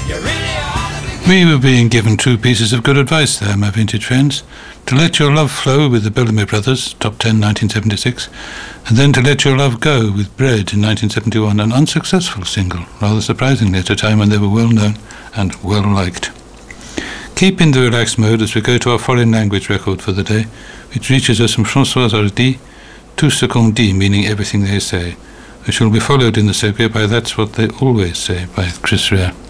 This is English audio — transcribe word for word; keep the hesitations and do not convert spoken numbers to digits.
We were being given two pieces of good advice there, my vintage friends. To let your love flow with the Bellamy Brothers, top ten, nineteen seventy-six, and then to let your love go with Bread in nineteen seventy-one, an unsuccessful single, rather surprisingly at a time when they were well known and well liked. Keep in the relaxed mode as we go to our foreign language record for the day, which reaches us from François Hardy, Tout ce qu'on dit, meaning everything they say, which will be followed in the segue by That's What They Always Say by Chris Rea.